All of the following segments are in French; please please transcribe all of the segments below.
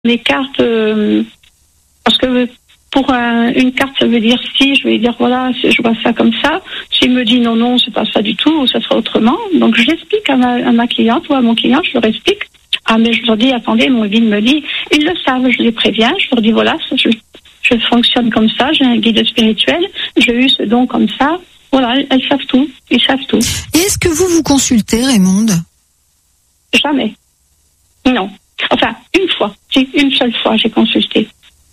les cartes, parce que pour une carte, ça veut dire si, je vais dire voilà, je vois ça comme ça. S'il me dit non, c'est pas ça du tout, ou ça sera autrement. Donc je l'explique à ma cliente ou à mon client, je leur explique. Ah, mais je leur dis, attendez, mon guide me dit, ils le savent, je les préviens, je leur dis voilà, je fonctionne comme ça, j'ai un guide spirituel, j'ai eu ce don comme ça. Voilà, elles savent tout, ils savent tout. Et est-ce que vous consultez, Raymonde? Jamais. Non. Enfin, une seule fois, j'ai consulté.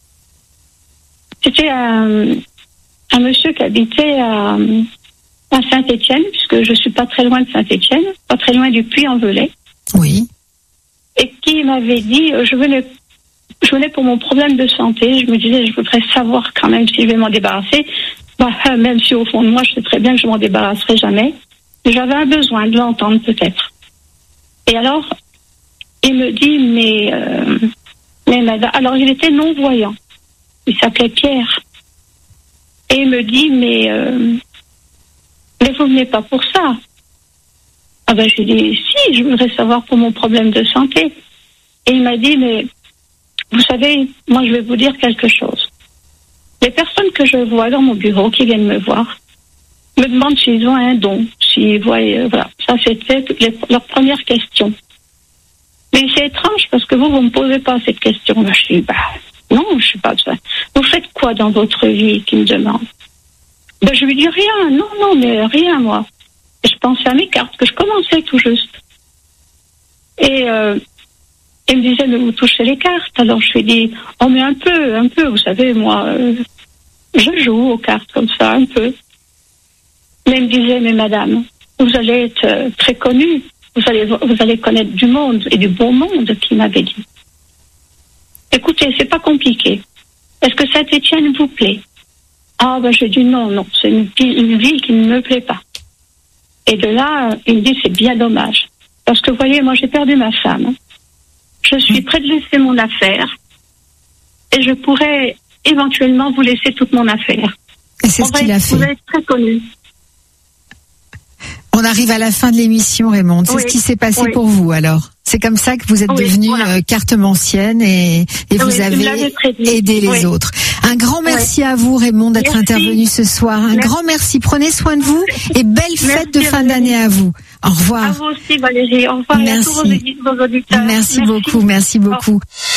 C'était un monsieur qui habitait à Saint-Étienne, puisque je suis pas très loin de Saint-Étienne, pas très loin du Puy-en-Velay. Oui. Et qui m'avait dit, je venais pour mon problème de santé, je me disais, je voudrais savoir quand même si je vais m'en débarrasser. Même si au fond de moi, je sais très bien que je m'en débarrasserai jamais. J'avais un besoin de l'entendre peut-être. Et alors, il me dit, mais madame, alors il était non-voyant. Il s'appelait Pierre. Et il me dit, mais vous venez pas pour ça. Ah ben, je lui ai dit, si, je voudrais savoir pour mon problème de santé. Et il m'a dit, mais vous savez, moi je vais vous dire quelque chose. Les personnes que je vois dans mon bureau, qui viennent me voir, me demandent s'ils ont un don, s'ils voient, voilà. Ça, c'était leur première question. Mais c'est étrange parce que vous me posez pas cette question. Je dis, non, je suis pas ça. Vous faites quoi dans votre vie, qui me demande? Je lui dis rien, non, mais rien, moi. Je pensais à mes cartes, que je commençais tout juste. Et il me disait, mais vous touchez les cartes. Alors je lui ai dit, oh mais un peu, vous savez, moi, je joue aux cartes comme ça, un peu. Mais il me disait, mais madame, vous allez être très connue, vous allez connaître du monde, et du bon monde, qu'il m'avait dit. Écoutez, c'est pas compliqué. Est-ce que Saint-Étienne vous plaît? Ah ben j'ai dit non, c'est une ville qui ne me plaît pas. Et de là, il me dit, c'est bien dommage. Parce que vous voyez, moi j'ai perdu ma femme. Je suis près de laisser mon affaire. Et je pourrais éventuellement vous laisser toute mon affaire. Et c'est ce qu'il a fait. Vous êtes très connu. On arrive à la fin de l'émission, Raymonde. C'est ce qui s'est passé pour vous, alors. C'est comme ça que vous êtes devenue cartomancienne et vous avez aidé les autres. Un grand merci à vous, Raymonde, d'être intervenue ce soir. Un grand merci. Prenez soin de vous et belle fête de fin d'année à vous. Au revoir. À vous aussi, Valérie. Au revoir. Merci. Et à tous vos auditeurs. Merci beaucoup.